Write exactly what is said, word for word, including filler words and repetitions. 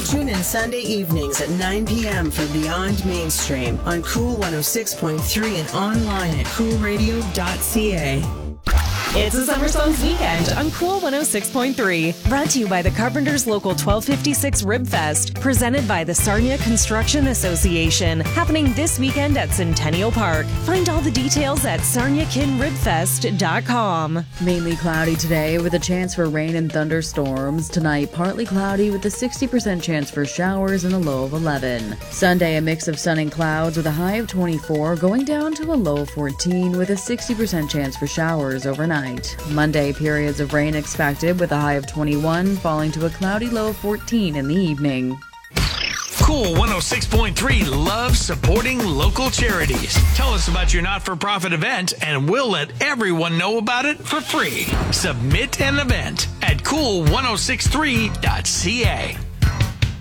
Tune in Sunday evenings at nine p.m. for Beyond Mainstream on Cool one oh six point three and online at cool radio dot c a. It's a Summer Songs weekend on Cool one oh six point three. Brought to you by the Carpenters Local twelve fifty-six Rib Fest. Presented by the Sarnia Construction Association. Happening this weekend at Centennial Park. Find all the details at sarnia kin rib fest dot com. Mainly cloudy today with a chance for rain and thunderstorms. Tonight, partly cloudy with a sixty percent chance for showers and a low of eleven. Sunday, a mix of sun and clouds with a high of twenty-four, going down to a low of fourteen with a sixty percent chance for showers overnight. Monday, periods of rain expected with a high of twenty-one, falling to a cloudy low of fourteen in the evening. Cool one oh six point three loves supporting local charities. Tell us about your not-for-profit event and we'll let everyone know about it for free. Submit an event at cool one oh six three dot c a.